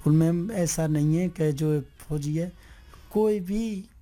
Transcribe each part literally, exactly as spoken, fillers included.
बिल्कुल मैम, ऐसा नहीं है कि जो फौजी है कोई भी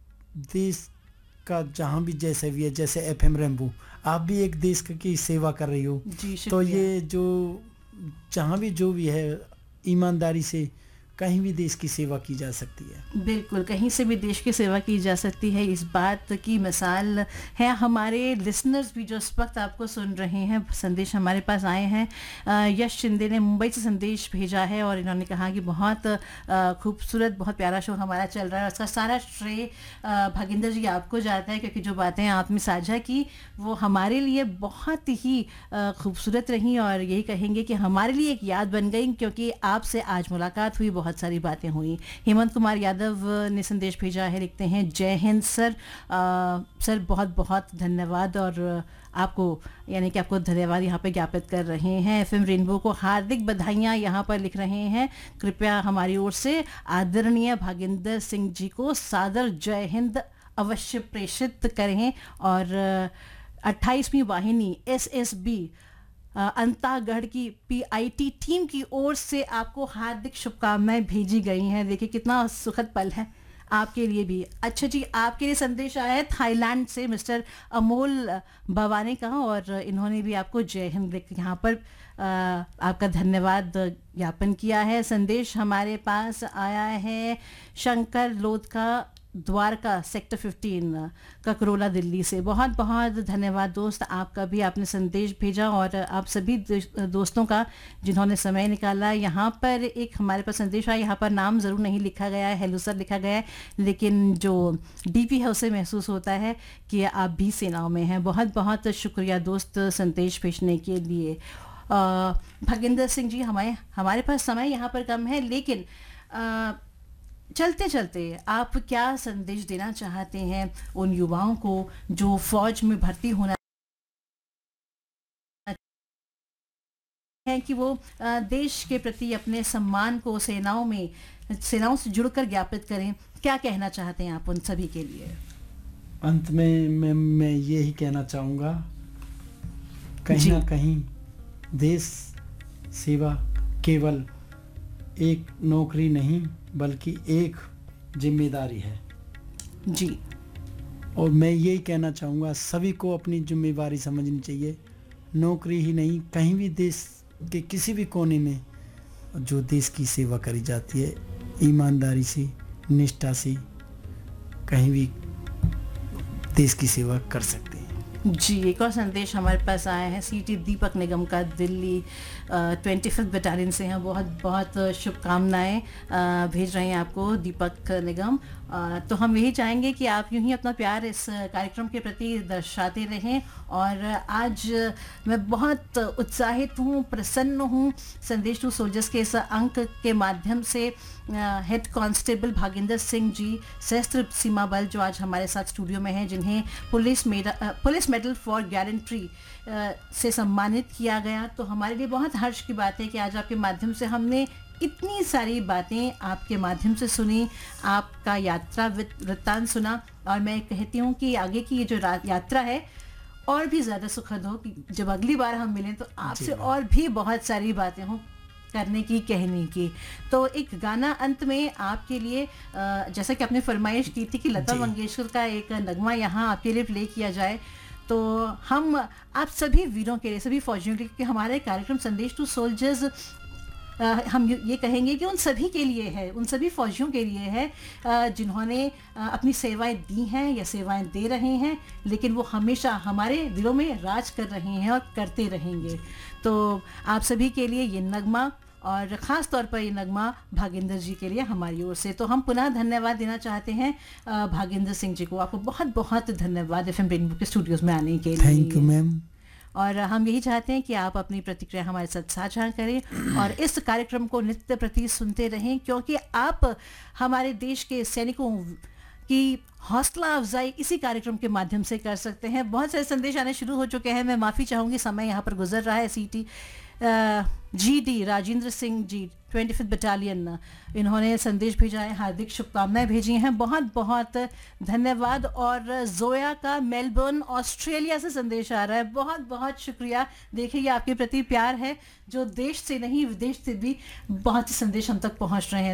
देश का जहाँ भी जैसे भी है, जैसे एफएम रेनबो आप भी एक देश की सेवा कर रही हो, जी, तो शुक्रिया। ये जो जहाँ भी जो भी है ईमानदारी से कहीं भी देश की सेवा की जा सकती है। बिल्कुल, कहीं से भी देश की सेवा की जा सकती है, इस बात की मिसाल है हमारे लिसनर्स भी जो इस वक्त आपको सुन रहे हैं। संदेश हमारे पास आए हैं, अ, यश शिंदे ने मुंबई से संदेश भेजा है और इन्होंने कहा कि बहुत अ, खूबसूरत, बहुत प्यारा शो हमारा चल रहा है। उसका सारा श्रेय अ, भागिंदर जी आपको जाता है, क्योंकि जो बातें आपने साझा की वो हमारे लिए बहुत ही अ, खूबसूरत रहीं और यही कहेंगे कि हमारे लिए एक याद बन गई, क्योंकि आपसे आज मुलाकात हुई, बहुत सारी बातें हुई। हेमंत कुमार यादव ने संदेश भेजा है, लिखते हैं जय हिंद सर। आ, सर बहुत बहुत धन्यवाद, और आपको यानी कि आपको धन्यवाद यहाँ पे ज्ञापित कर रहे हैं। एफएम रेनबो को हार्दिक बधाइयाँ यहाँ पर लिख रहे हैं। कृपया हमारी ओर से आदरणीय भागिंदर सिंह जी को सादर जय हिंद अवश्य प्रेषित करें। और अट्ठाईसवीं वाहिनी एस एस बी अंतागढ़ की पीआईटी टीम की ओर से आपको हार्दिक शुभकामनाएं भेजी गई हैं। देखिए कितना सुखद पल है आपके लिए भी। अच्छा जी, आपके लिए संदेश आया है थाईलैंड से मिस्टर अमोल बवाने का, और इन्होंने भी आपको जय हिंद लिख यहाँ पर आ, आपका धन्यवाद ज्ञापन किया है। संदेश हमारे पास आया है शंकर लोध का, द्वारका सेक्टर पंद्रह ककरोला दिल्ली से। बहुत बहुत धन्यवाद दोस्त, आपका भी आपने संदेश भेजा, और आप सभी दोस्तों का जिन्होंने समय निकाला। यहाँ पर एक हमारे पास संदेश आया, यहाँ पर नाम ज़रूर नहीं लिखा गया है, हेलो सर लिखा गया है, लेकिन जो डीपी है उसे महसूस होता है कि आप भी सेनाओं में हैं। बहुत बहुत शुक्रिया दोस्त संदेश भेजने के लिए। भागिंदर सिंह जी, हमारे हमारे पास समय यहाँ पर कम है, लेकिन आ, चलते चलते आप क्या संदेश देना चाहते हैं उन युवाओं को जो फौज में भर्ती होना है, कि वो देश के प्रति अपने सम्मान को सेनाओं में सेनाओं से जुड़कर ज्ञापित करें? क्या कहना चाहते हैं आप उन सभी के लिए? अंत में मैं मैं यही कहना चाहूँगा, कहीं ना कहीं देश सेवा केवल एक नौकरी नहीं बल्कि एक जिम्मेदारी है जी। और मैं यही कहना चाहूँगा सभी को अपनी जिम्मेदारी समझनी चाहिए। नौकरी ही नहीं, कहीं भी देश के किसी भी कोने में जो देश की सेवा करी जाती है ईमानदारी से, निष्ठा से, कहीं भी देश की सेवा कर सकते हैं। जी, एक और संदेश हमारे पास आया है सीटी दीपक निगम का, दिल्ली ट्वेंटी फिफ्थ बटालियन से हैं। बहुत बहुत शुभकामनाएं भेज रहे हैं आपको दीपक निगम। आ, तो हम यही चाहेंगे कि आप यूं ही अपना प्यार इस कार्यक्रम के प्रति दर्शाते रहें। और आज मैं बहुत उत्साहित हूँ, प्रसन्न हूँ संदेश टू सोल्जर्स के इस अंक के माध्यम से। हेड कांस्टेबल भागिंदर सिंह जी, सशस्त्र सीमा बल, जो आज हमारे साथ स्टूडियो में हैं, जिन्हें police medal police medal for gallantry से सम्मानित किया गया। तो हमारे लिए बहुत हर्ष की बात है कि आज आपके माध्यम से हमने इतनी सारी बातें आपके माध्यम से सुनी, आपका यात्रा वृत्तांत सुना। और मैं कहती हूँ कि आगे की ये जो यात्रा है और भी ज़्यादा सुखद हो, कि जब अगली बार हम मिलें तो आपसे और भी बहुत सारी बातें हों करने की, कहने की। तो एक गाना अंत में आपके लिए, जैसा कि आपने फरमाइश की थी कि लता मंगेशकर का एक नगमा यहाँ आपके लिए प्ले किया जाए, तो हम आप सभी वीरों के लिए, सभी फौजियों के लिए, क्योंकि हमारे कार्यक्रम संदेश टू सोल्जर्स हम ये कहेंगे कि उन सभी के लिए है, उन सभी फौजियों के लिए है जिन्होंने अपनी सेवाएं दी हैं या सेवाएं दे रहे हैं, लेकिन वो हमेशा हमारे दिलों में राज कर रहे हैं और करते रहेंगे। तो आप सभी के लिए ये नगमा, और ख़ास तौर पर ये नगमा भागिंदर जी के लिए हमारी ओर से। तो हम पुनः धन्यवाद देना चाहते हैं भागिंदर सिंह जी को। आपको बहुत बहुत धन्यवाद एफएम रेनबो के स्टूडियोज़ में आने के लिए। Thank you ma'am. और हम यही चाहते हैं कि आप अपनी प्रतिक्रिया हमारे साथ साझा करें और इस कार्यक्रम को नित्य प्रति सुनते रहें, क्योंकि आप हमारे देश के सैनिकों की हौसला अफजाई इसी कार्यक्रम के माध्यम से कर सकते हैं। बहुत सारे संदेश आने शुरू हो चुके हैं, मैं माफ़ी चाहूँगी, समय यहाँ पर गुजर रहा है। सीटी G D Rajendra Singh ji, twenty fifth battalion, इन्होंने संदेश भेजा है, हार्दिक शुभकामनाएं भेजी हैं, बहुत बहुत धन्यवाद। और जोया का मेलबर्न ऑस्ट्रेलिया से संदेश आ रहा है, बहुत बहुत शुक्रिया। देखिए ये आपके प्रति प्यार है जो देश से नहीं विदेश से भी बहुत से संदेश हम तक पहुंच रहे हैं।